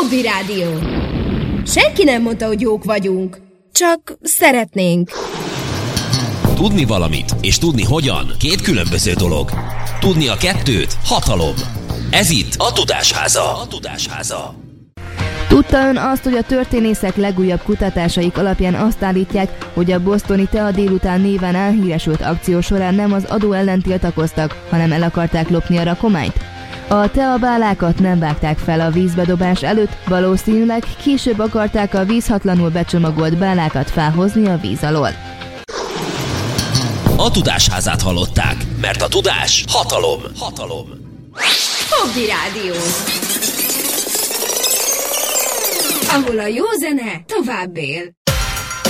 Hobby Rádió. Senki nem mondta, hogy jók vagyunk. Csak szeretnénk. Tudni valamit és tudni hogyan két különböző dolog. Tudni a kettőt hatalom. Ez itt a Tudásháza. Tudta ön azt, hogy a történészek legújabb kutatásaik alapján azt állítják, hogy a bostoni Tea délután néven elhíresült akció során nem az adó ellen tiltakoztak, hanem el akarták lopni a rakományt? A teabálákat nem vágták fel a vízbedobás előtt, valószínűleg később akarták a vízhatlanul becsomagolt bálákat felhozni a víz alól. A Tudásházát hallották, mert a tudás hatalom. Hobby Rádió. Ahol a jó zene tovább él.